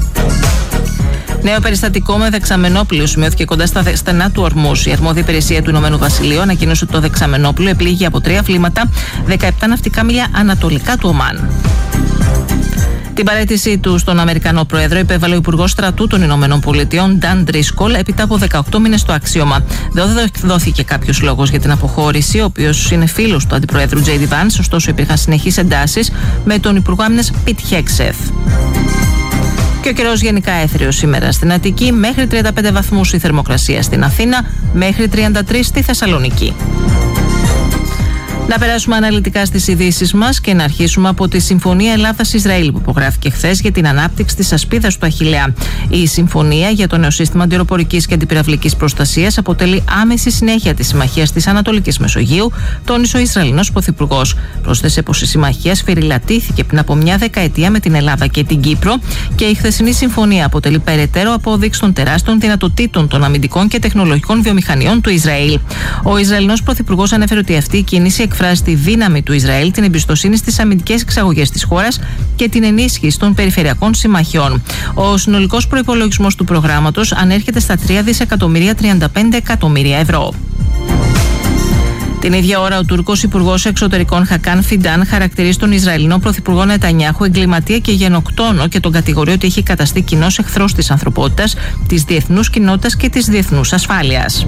S15: Νέο περιστατικό με δεξαμενόπλοιο σημειώθηκε κοντά στα στενά του Ορμούς. Η αρμόδια υπηρεσία του Ηνωμένου Βασιλείου ανακοίνωσε ότι το δεξαμενόπλοιο επλήγει από τρία βλήματα δεκαεπτά ναυτικά μίλια ανατολικά του Ομάν. Την παραίτησή του στον Αμερικανό Πρόεδρο υπέβαλε ο Υπουργός Στρατού των Ηνωμένων Πολιτειών, Νταν Ντρίσκολ, έπειτα από δεκαοκτώ μήνες στο αξίωμα. Δεν δόθηκε κάποιος λόγος για την αποχώρηση, ο οποίος είναι φίλος του Αντιπροέδρου Τζέι Ντι Βάνς, ωστόσο υπήρχαν συνεχείς εντάσεις με τον Υπουργό Άμυνας Πιτ Χέγκσεθ. Και ο καιρός γενικά έθριος σήμερα στην Αττική, μέχρι τριάντα πέντε βαθμούς η θερμοκρασία στην Αθήνα, μέχρι τριάντα τρία στη Θεσσαλονίκη. Να περάσουμε αναλυτικά στις ειδήσεις μας και να αρχίσουμε από τη Συμφωνία Ελλάδας-Ισραήλ που υπογράφηκε χθες για την ανάπτυξη της ασπίδας του Αχιλλέα. Η συμφωνία για το νέο σύστημα αντιεροπορικής και αντιπυραυλικής προστασίας αποτελεί άμεση συνέχεια της Συμμαχίας της Ανατολικής Μεσογείου, τόνισε ο Ισραηλινός Πρωθυπουργός. Πρόσθεσε πως η συμμαχία σφυριλατήθηκε πριν από μια δεκαετία με την Ελλάδα και την Κύπρο και η χθεσινή συμφωνία αποτελεί περαιτέρω απόδειξη των τεράστιων δυνατοτήτων των αμυντικών και τεχνολογικών βιομηχανιών του Ισραήλ. Ο Ισραηλινός Πρωθυπουργός ανέφερε ότι αυτή η κίνηση εκφράζει τη δύναμη του Ισραήλ, την εμπιστοσύνη στις αμυντικές εξαγωγές της χώρας και την ενίσχυση των περιφερειακών συμμαχιών. Ο συνολικός προϋπολογισμός του προγράμματος ανέρχεται στα τρία δισεκατομμύρια τριάντα πέντε εκατομμύρια ευρώ. Την ίδια ώρα, ο Τούρκος Υπουργός Εξωτερικών Χακάν Φιντάν χαρακτηρίζει τον Ισραηλινό Πρωθυπουργό Νετανιάχου εγκληματία και γενοκτόνο και τον κατηγορεί ότι έχει καταστεί κοινός εχθρός της ανθρωπότητας, της διεθνούς κοινότητας και της διεθνούς ασφάλειας.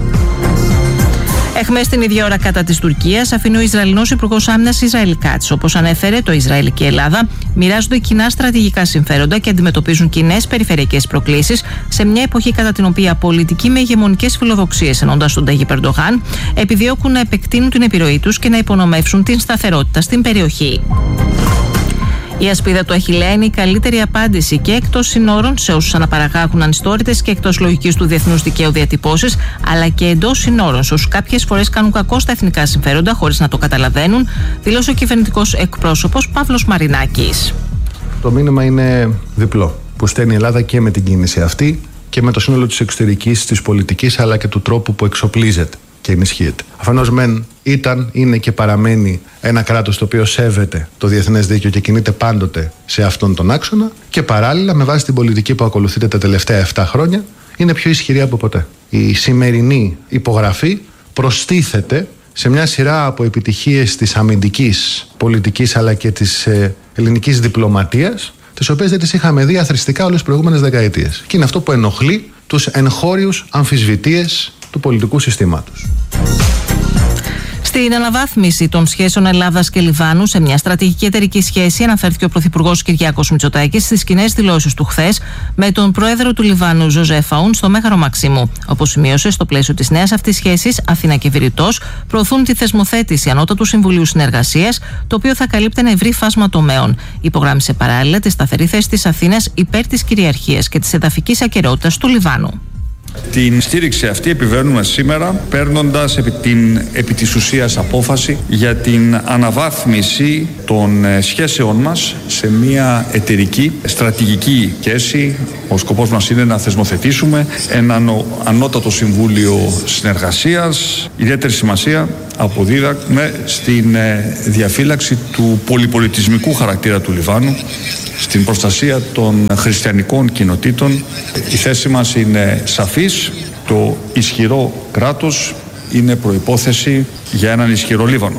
S15: Εχμές την ίδια ώρα κατά της Τουρκίας αφήνει ο Ισραηλινός Υπουργός Άμυνας Ισραήλ Κάτς. Όπως ανέφερε, το Ισραήλ και η Ελλάδα μοιράζονται κοινά στρατηγικά συμφέροντα και αντιμετωπίζουν κοινές περιφερειακές προκλήσεις σε μια εποχή κατά την οποία πολιτικοί με ηγεμονικές φιλοδοξίες, ενώντας τον Ταγίπ Ερντογάν, επιδιώκουν να επεκτείνουν την επιρροή τους και να υπονομεύσουν την σταθερότητα στην περιοχή. Η ασπίδα του Αχιλλέα είναι η καλύτερη απάντηση και εκτός συνόρων σε όσους αναπαραγάγουν ανιστόρητες και εκτός λογικής του διεθνούς δικαίου διατυπώσεις, αλλά και εντός συνόρων σε όσους κάποιες φορές κάνουν κακό στα εθνικά συμφέροντα χωρίς να το καταλαβαίνουν, δήλωσε ο κυβερνητικός εκπρόσωπος Παύλος Μαρινάκης.
S16: Το μήνυμα είναι διπλό, που στέλνει η Ελλάδα και με την κίνηση αυτή και με το σύνολο της εξωτερικής, της πολιτικής, αλλά και του τρόπου που εξοπλίζεται και ενισχύεται. Αφενός μεν ήταν, είναι και παραμένει ένα κράτος το οποίο σέβεται το διεθνές δίκαιο και κινείται πάντοτε σε αυτόν τον άξονα, και παράλληλα με βάση την πολιτική που ακολουθείται τα τελευταία επτά χρόνια είναι πιο ισχυρή από ποτέ. Η σημερινή υπογραφή προστίθεται σε μια σειρά από επιτυχίες της αμυντικής πολιτικής αλλά και της ε, ελληνικής διπλωματίας, τις οποίες δεν τις είχαμε δει αθροιστικά όλες τις προηγούμενες δεκαετίες. Και είναι αυτό που ενοχλεί τους εγχώριους αμφισβητείες του πολιτικού συστήματος.
S15: Στην αναβάθμιση των σχέσεων Ελλάδας και Λιβάνου σε μια στρατηγική εταιρική σχέση αναφέρθηκε ο Πρωθυπουργός Κυριάκος Μητσοτάκης στις κοινές δηλώσεις του χθες με τον πρόεδρο του Λιβάνου Ζωζεφ Αούν στο Μέγαρο Μαξίμου. Όπως σημείωσε, στο πλαίσιο της νέας αυτής σχέσης, Αθήνα και Βηρητός προωθούν τη θεσμοθέτηση Ανώτατου Συμβουλίου Συνεργασίας, το οποίο θα καλύπτει ένα ευρύ φάσμα τομέων. Υπογράμμισε παράλληλα τη σταθερή θέση της Αθήνας υπέρ της κυριαρχίας και της εδαφικής ακεραιότητας του Λιβάνου.
S17: Την στήριξη αυτή επιβαίνουμε σήμερα παίρνοντας επί, την, επί της ουσίας απόφαση για την αναβάθμιση των σχέσεων μας σε μια εταιρική στρατηγική σχέση. Ο σκοπός μας είναι να θεσμοθετήσουμε έναν ανώτατο συμβούλιο συνεργασίας. Ιδιαίτερη σημασία αποδίδαμε στην διαφύλαξη του πολυπολιτισμικού χαρακτήρα του Λιβάνου, στην προστασία των χριστιανικών κοινοτήτων. Η θέση μας είναι σαφής. Το ισχυρό κράτος είναι προϋπόθεση για έναν ισχυρό Λίβανο.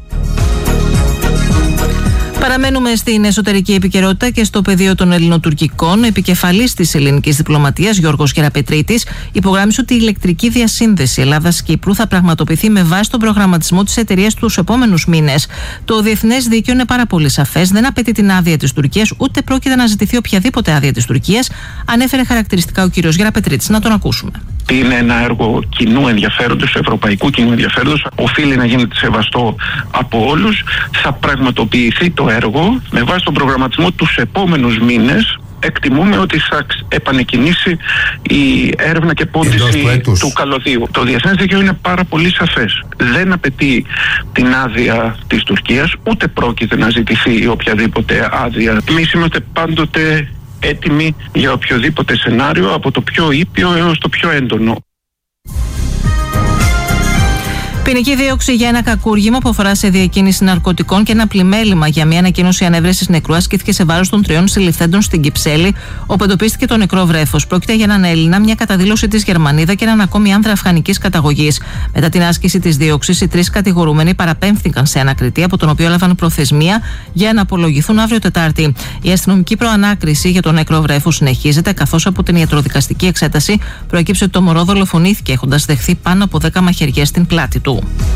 S15: Παραμένουμε στην εσωτερική επικαιρότητα και στο πεδίο των ελληνοτουρκικών. Επικεφαλής της ελληνικής διπλωματίας, Γιώργος Γεραπετρίτης, υπογράμμισε ότι η ηλεκτρική διασύνδεση Ελλάδας-Κύπρου θα πραγματοποιηθεί με βάση τον προγραμματισμό της εταιρείας τους επόμενους μήνες. Το διεθνές δίκαιο είναι πάρα πολύ σαφές, δεν απαιτεί την άδεια της Τουρκίας, ούτε πρόκειται να ζητηθεί οποιαδήποτε άδεια της Τουρκίας, ανέφερε χαρακτηριστικά ο κύριος Γεραπετρίτης. Να τον ακούσουμε.
S18: ότι είναι ένα έργο κοινού ενδιαφέροντος, ευρωπαϊκού κοινού ενδιαφέροντος, οφείλει να γίνεται σεβαστό από όλους. Θα πραγματοποιηθεί το έργο με βάση τον προγραμματισμό τους επόμενους μήνες. Εκτιμούμε ότι θα επανεκκινήσει η έρευνα και πόντιση του, του καλωδίου. Το διεθνές δίκαιο είναι πάρα πολύ σαφές. Δεν απαιτεί την άδεια της Τουρκίας, ούτε πρόκειται να ζητηθεί οποιαδήποτε άδεια. Εμείς είμαστε πάντοτε έτοιμοι για οποιοδήποτε σενάριο, από το πιο ήπιο έως το πιο έντονο.
S15: Ποινική δίωξη για ένα κακούργημα που αφορά σε διακίνηση ναρκωτικών και ένα πλημέλημα για μια ανακοίνωση ανέβρεσης νεκρού ασκήθηκε σε βάρος των τριών συλληφθέντων στην Κυψέλη, όπου εντοπίστηκε το νεκρό βρέφος. Πρόκειται για έναν Έλληνα, μια καταδήλωση της Γερμανίδα και έναν ακόμη άνδρα αφγανικής καταγωγής. Μετά την άσκηση της δίωξης, οι τρεις κατηγορούμενοι παραπέμφθηκαν σε ανακριτή, από τον οποίο έλαβαν προθεσμία για να απολογηθούν αύριο Τετάρτη. Η αστυνομική προανάκριση για το νεκρό βρέφος συνεχίζεται, καθώς από την ιατροδικαστική εξέταση προέκυψε ότι το μωρό δολοφονήθηκε, έχοντας δεχθεί πάνω από δέκα μαχαιριές στην πλάτη του.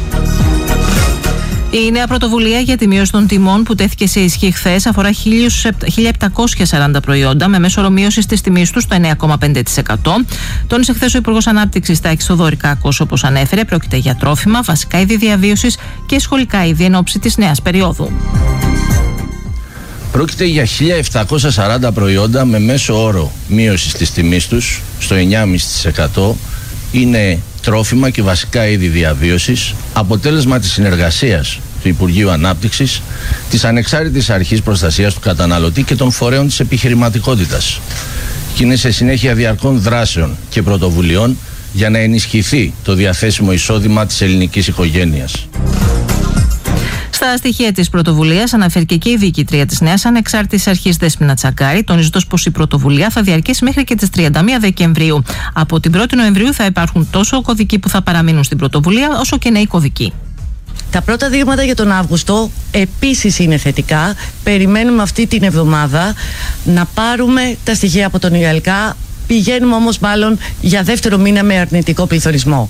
S15: Η νέα πρωτοβουλία για τη μείωση των τιμών που τέθηκε σε ισχύ χθες αφορά χίλια επτακόσια σαράντα προϊόντα με μέσο όρο μείωσης της τιμής τους στο εννέα κόμμα πέντε τοις εκατό. Τόνισε χθες ο Υπουργός Ανάπτυξης Τάκης Θοδωρικάκος, όπως ανέφερε, πρόκειται για τρόφιμα, βασικά είδη διαβίωσης και σχολικά είδη εν ώψη της νέας περίοδου.
S1: Πρόκειται για χίλια επτακόσια σαράντα προϊόντα με μέσο όρο μείωσης της τιμής τους στο εννέα κόμμα πέντε τοις εκατό. Είναι τρόφιμα και βασικά είδη διαβίωσης, αποτέλεσμα της συνεργασίας του Υπουργείου Ανάπτυξης, της Ανεξάρτητης Αρχής Προστασίας του Καταναλωτή και των φορέων της επιχειρηματικότητας. Και είναι σε συνέχεια διαρκών δράσεων και πρωτοβουλειών για να ενισχυθεί το διαθέσιμο εισόδημα της ελληνικής οικογένειας.
S15: Στα στοιχεία της πρωτοβουλίας αναφέρει και η διοικήτρια της νέας Ανεξάρτητης Αρχής Δέσποινα Τσακάρη, τονίζοντας πως η πρωτοβουλία θα διαρκέσει μέχρι και τις τριάντα μία Δεκεμβρίου. Από την πρώτη Νοεμβρίου θα υπάρχουν τόσο κωδικοί που θα παραμείνουν στην πρωτοβουλία, όσο και νέοι κωδικοί.
S19: Τα πρώτα δείγματα για τον Αύγουστο επίσης είναι θετικά. Περιμένουμε αυτή την εβδομάδα να πάρουμε τα στοιχεία από τον ΙΑΛΚΑ. Πηγαίνουμε όμως μάλλον για δεύτερο μήνα με αρνητικό πληθωρισμό.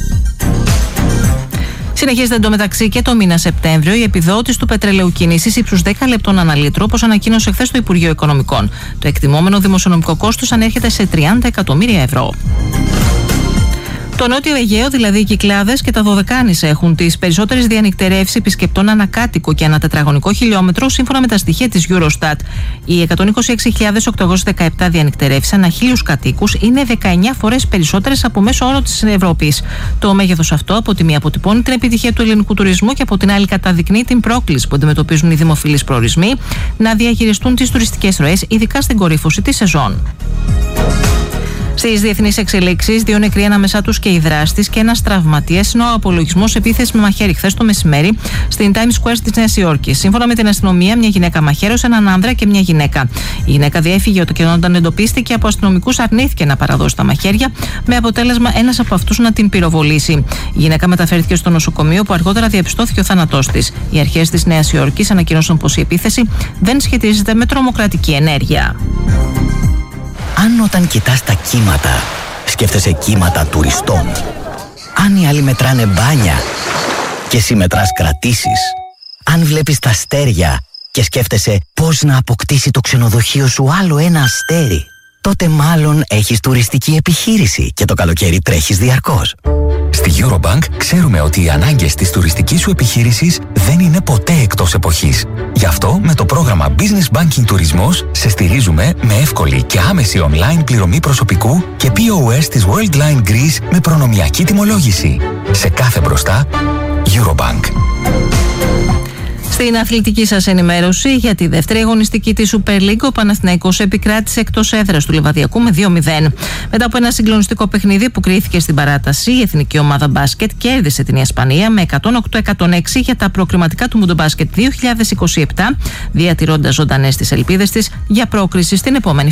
S15: Συνεχίζεται εντωμεταξύ και το μήνα Σεπτέμβριο η επιδότηση του πετρελαίου κίνησης ύψους δέκα λεπτών ανά λίτρο, όπως ανακοίνωσε χθες το Υπουργείο Οικονομικών. Το εκτιμόμενο δημοσιονομικό κόστος ανέρχεται σε τριάντα εκατομμύρια ευρώ. Το Νότιο Αιγαίο, δηλαδή οι Κυκλάδες και τα Δωδεκάνησα, έχουν τις περισσότερες διανυκτερεύσεις επισκεπτών ανακάτοικο και ανά τετραγωνικό χιλιόμετρο, σύμφωνα με τα στοιχεία της Eurostat. Οι εκατόν είκοσι έξι χιλιάδες οκτακόσιες δεκαεπτά διανυκτερεύσεις ανά χίλιους κατοίκους είναι δεκαεννιά φορές περισσότερες από μέσο όρο της Ευρώπης. Το μέγεθος αυτό από τη μία αποτυπώνει την επιτυχία του ελληνικού τουρισμού και από την άλλη καταδεικνύει την πρόκληση που αντιμετωπίζουν οι δημοφιλείς προορισμοί να διαχειριστούν τις τουριστικές ροές, ειδικά στην κορύφωση της σεζόν. Στις διεθνείς εξελίξεις, δύο νεκροί ανάμεσά τους και οι δράστης και ένας τραυματίας είναι ο απολογισμός επίθεση με μαχαίρι χθες το μεσημέρι στην Times Square της Νέας Υόρκης. Σύμφωνα με την αστυνομία, μια γυναίκα μαχαίρωσε έναν άνδρα και μια γυναίκα. Η γυναίκα διέφυγε και όταν εντοπίστηκε από αστυνομικούς αρνήθηκε να παραδώσει τα μαχαίρια, με αποτέλεσμα ένας από αυτούς να την πυροβολήσει. Η γυναίκα μεταφέρθηκε στο νοσοκομείο, που αργότερα διαπιστώθηκε ο θάνατός της. Οι αρχές της Νέας Υόρκης ανακοίνωσαν πως η επίθεση δεν σχετίζεται με τρομοκρατική ενέργεια.
S20: Αν όταν κοιτάς τα κύματα, σκέφτεσαι κύματα τουριστών. Αν οι άλλοι μετράνε μπάνια και εσύ μετράς κρατήσεις. Αν βλέπεις τα αστέρια και σκέφτεσαι πώς να αποκτήσει το ξενοδοχείο σου άλλο ένα αστέρι, τότε μάλλον έχεις τουριστική επιχείρηση και το καλοκαίρι τρέχεις διαρκώς.
S21: Στη Eurobank ξέρουμε ότι οι ανάγκες της τουριστικής σου επιχείρησης δεν είναι ποτέ εκτός εποχής. Γι' αυτό με το πρόγραμμα Business Banking Τουρισμός σε στηρίζουμε με εύκολη και άμεση online πληρωμή προσωπικού και πι ο ες της Worldline Greece με προνομιακή τιμολόγηση. Σε κάθε μπροστά, Eurobank.
S15: Στην αθλητική σας ενημέρωση, για τη δεύτερη αγωνιστική της Super League, ο Παναθηναϊκός επικράτησε εκτός έδρας του Λιβαδιακού με δύο μηδέν. Μετά από ένα συγκλονιστικό παιχνίδι που κρίθηκε στην παράταση, η εθνική ομάδα μπάσκετ κέρδισε την Ισπανία με εκατόν οκτώ εκατόν έξι για τα προκριματικά του Μουντομπάσκετ δύο χιλιάδες είκοσι επτά, διατηρώντας ζωντανές τις ελπίδες της για πρόκριση στην επόμενη